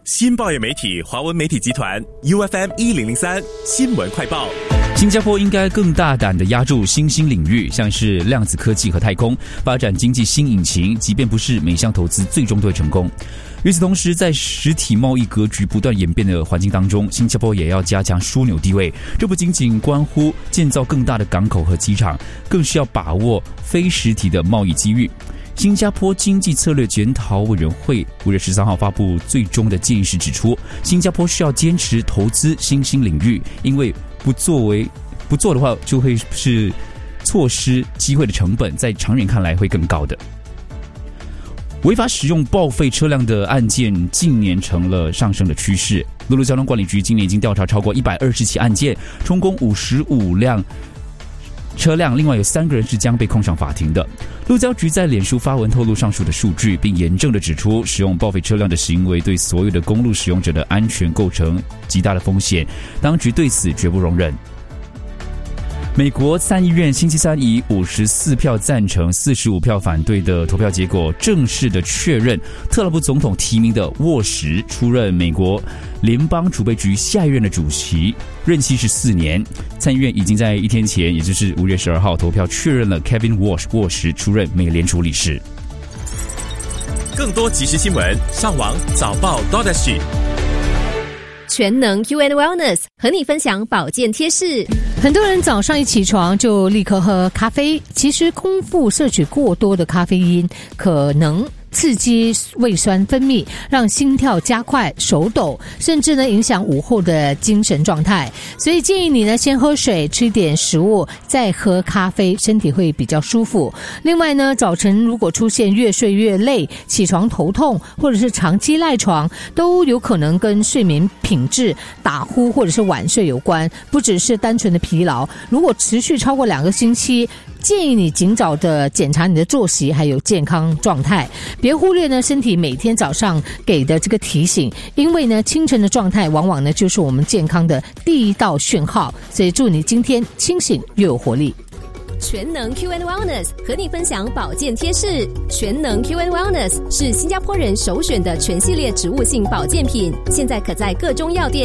新报业媒体华文媒体集团 UFM1003 新闻快报。 新加坡应该更大胆地压住新兴领域，像是量子科技和太空，发展经济新引擎，即便不是每项投资最终都会成功。与此同时，在实体贸易格局不断演变的环境当中，新加坡也要加强枢纽地位。这不仅仅关乎建造更大的港口和机场，更是要把握非实体的贸易机遇。新加坡经济策略检讨委员会5月13号发布最终的建议时指出，新加坡需要坚持投资新兴领域，因为不做的话，就会是错失机会的成本，在长远看来会更高的。违法使用报废车辆的案件近年成了上升的趋势。陆路交通管理局今年已经调查超过120起案件，充公55辆车辆，另外有3个人是将被控上法庭的。路交局在脸书发文透露上述的数据，并严正地指出，使用报废车辆的行为对所有的公路使用者的安全构成极大的风险，当局对此绝不容忍。美国参议院星期三以54票赞成、45票反对的投票结果，正式的确认特朗普总统提名的沃什出任美国联邦储备局下一任的主席，任期是4年。参议院已经在1天前，也就是5月12号投票确认了 Kevin Walsh 沃什出任美联储理事。 更多即时新闻，上网早报 .SG。 全能 UN Wellness 和你分享保健贴士。 很多人早上一起床就立刻喝咖啡，其实空腹摄取过多的咖啡因可能刺激胃酸分泌，让心跳加快、手抖，甚至呢影响午后的精神状态。所以建议你呢先喝水，吃一点食物，再喝咖啡，身体会比较舒服。另外呢，早晨如果出现越睡越累、起床头痛，或者是长期赖床，都有可能跟睡眠品质、打呼或者是晚睡有关，不只是单纯的疲劳。如果持续超过2个星期，建议你尽早的检查你的作息还有健康状态。别忽略呢身体每天早上给的这个提醒，因为呢清晨的状态往往呢就是我们健康的第一道讯号。所以祝你今天清醒又有活力。 全能 QN Wellness 和你分享保健贴士。全能 QN Wellness 是新加坡人首选的全系列植物性保健品，现在可在各中药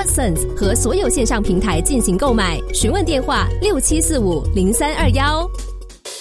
店、Unity、FairPrice、Guardian、Watsons 和所有线上平台进行购买。询问电话67450321。